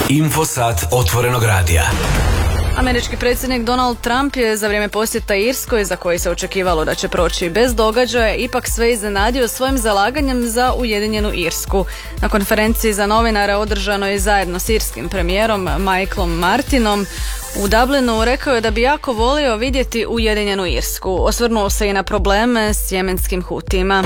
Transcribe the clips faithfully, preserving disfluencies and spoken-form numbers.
Infosat otvorenog radija. Američki predsjednik Donald Trump je za vrijeme posjeta Irskoj, za koji se očekivalo da će proći bez događaja, ipak sve iznenadio svojim zalaganjem za Ujedinjenu Irsku. Na konferenciji za novinare održanoj zajedno s irskim premijerom Michaelom Martinom u Dublinu rekao je da bi jako volio vidjeti Ujedinjenu Irsku. Osvrnuo se i na probleme s jemenskim Hutijima.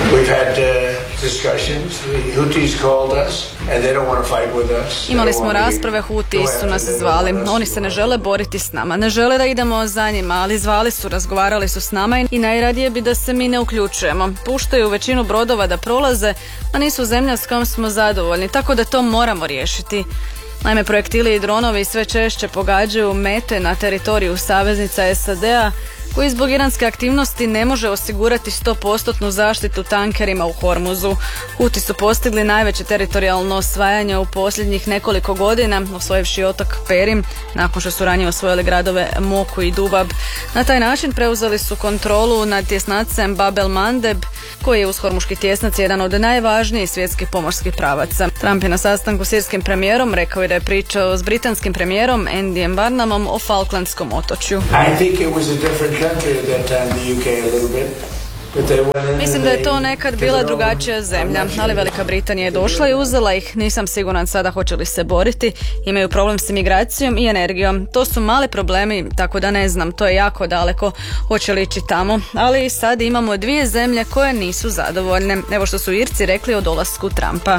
Imali smo rasprave, Hutiji su nas zvali. Oni se ne žele boriti s nama, ne žele da idemo za njima, ali zvali su, razgovarali su s nama i najradije bi da se mi ne uključujemo. Puštaju većinu brodova da prolaze, a nisu zemlja s kojom smo zadovoljni, tako da to moramo riješiti. Naime, projektili i dronovi sve češće pogađaju mete na teritoriju saveznica S A D-a, koji zbog iranske aktivnosti ne može osigurati sto posto zaštitu tankerima u Hormuzu. Huti su postigli najveće teritorijalno osvajanje u posljednjih nekoliko godina, osvojivši otok Perim, nakon što su ranije osvojili gradove Moku i Dubab. Na taj način preuzeli su kontrolu nad tjesnacem Bab el Mandeb, koji je uz Hormuški tjesnac jedan od najvažnijih svjetskih pomorskih pravaca. Trump je na sastanku s irskim premijerom rekao je da je pričao s britanskim premijerom Andyjem Barnumom o Falklandskom otočju. Mislim da je to nekad bila drugačija zemlja, ali Velika Britanija je došla i uzela ih. Nisam siguran sada hoće li se boriti. Imaju problem s imigracijom i energijom. To su mali problemi, tako da ne znam, to je jako daleko hoće li ići tamo. Ali sad imamo dvije zemlje koje nisu zadovoljne. Evo što su Irci rekli o dolasku Trumpa.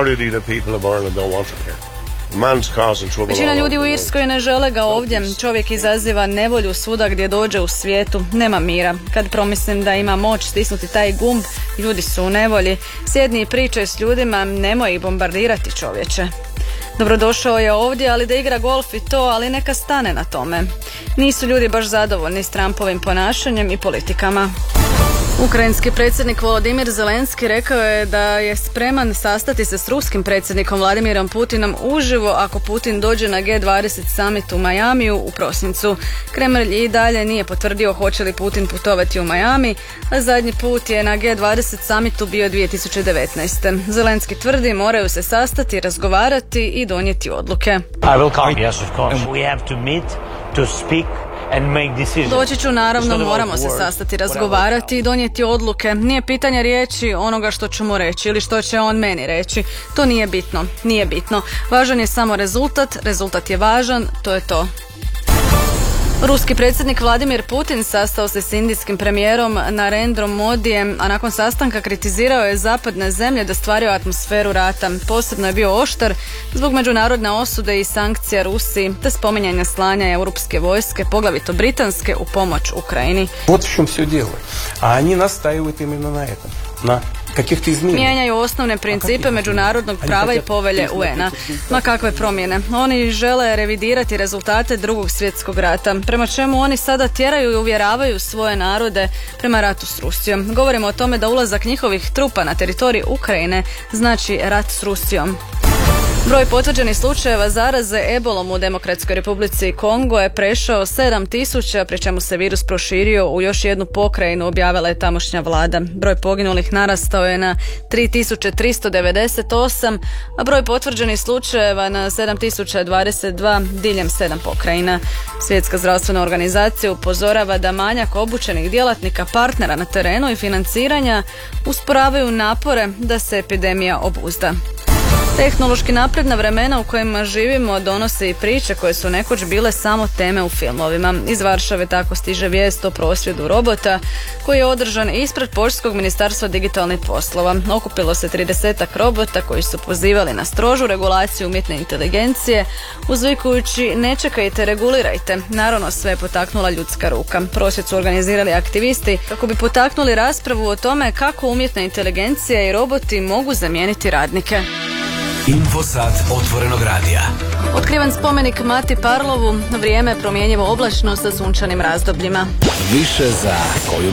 Većina ljudi u Irskoj ne žele ga ovdje. Čovjek izaziva nevolju svuda gdje dođe u svijetu. Nema mira. Kad promislim da ima moć stisnuti taj gumb, ljudi su u nevolji. Sjedni i pričaj s ljudima, nemoj ih bombardirati, čovječe. Dobrodošao je ovdje, ali da igra golf i to, ali neka stane na tome. Nisu ljudi baš zadovoljni s Trumpovim ponašanjem i politikama. Ukrajinski predsjednik Volodimir Zelenski rekao je da je spreman sastati se s ruskim predsjednikom Vladimirom Putinom uživo ako Putin dođe na G dvadeset summit u Majamiju u prosincu. Kremlj i dalje nije potvrdio hoće li Putin putovati u Miami, a zadnji put je na G dvadeset summitu bio dvije tisuće devetnaeste. Zelenski tvrdi moraju se sastati, razgovarati i donijeti odluke. I will come. Yes, of course. And we have to meet, to speak. Doći ću, naravno, moramo se sastati, razgovarati i donijeti odluke. Nije pitanje riječi onoga što ću mu reći ili što će on meni reći. To nije bitno, nije bitno. Važan je samo rezultat, rezultat je važan, to je to. Ruski predsjednik Vladimir Putin sastao se s indijskim premijerom Narendrom Modijem, a nakon sastanka kritizirao je zapadne zemlje da stvaraju atmosferu rata. Posebno je bio oštar zbog međunarodne osude i sankcija Rusiji, te spominjanja slanja europske vojske, poglavito britanske, u pomoć Ukrajini. Вот в чем все дело. А они настаивают именно на этом. На Mijenjaju osnovne principe međunarodnog prava i povelje U N A. Ma kakve promjene? Oni žele revidirati rezultate drugog svjetskog rata, prema čemu oni sada tjeraju i uvjeravaju svoje narode prema ratu s Rusijom. Govorimo o tome da ulazak njihovih trupa na teritorij Ukrajine znači rat s Rusijom. Broj potvrđenih slučajeva zaraze ebolom u Demokratskoj Republici Kongo je prešao sedam tisuća, pri čemu se virus proširio u još jednu pokrajinu, objavila je tamošnja vlada. Broj poginulih narastao je na tri tisuće tristo devedeset osam, a broj potvrđenih slučajeva na sedam tisuća dvadeset dva diljem sedam pokrajina. Svjetska zdravstvena organizacija upozorava da manjak obučenih djelatnika, partnera na terenu i financiranja usporavaju napore da se epidemija obuzda. Tehnološki napredna vremena u kojima živimo donose i priče koje su nekoć bile samo teme u filmovima. Iz Varšave tako stiže vijest o prosvjedu robota koji je održan ispred Poljskog ministarstva digitalnih poslova. Okupilo se tridesetak robota koji su pozivali na strožu regulaciju umjetne inteligencije, uzvikujući ne čekajte, regulirajte. Naravno, sve je potaknula ljudska ruka. Prosvjed su organizirali aktivisti kako bi potaknuli raspravu o tome kako umjetna inteligencija i roboti mogu zamijeniti radnike. Infosat otvorenog radija. Otkriven spomenik Mati Parlovu, vrijeme promjenjivo oblačno sa sunčanim razdobljima. Više za koju